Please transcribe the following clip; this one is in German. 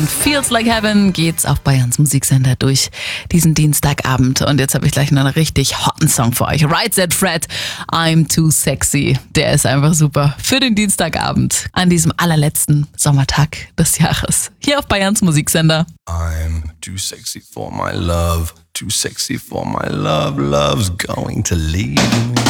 Feels Like Heaven geht's auf Bayerns Musiksender durch diesen Dienstagabend. Und jetzt habe ich gleich noch einen richtig hotten Song für euch. Right Said Fred, I'm Too Sexy. Der ist einfach super für den Dienstagabend an diesem allerletzten Sommertag des Jahres. Hier auf Bayerns Musiksender. I'm too sexy for my love, too sexy for my love, love's going to leave me.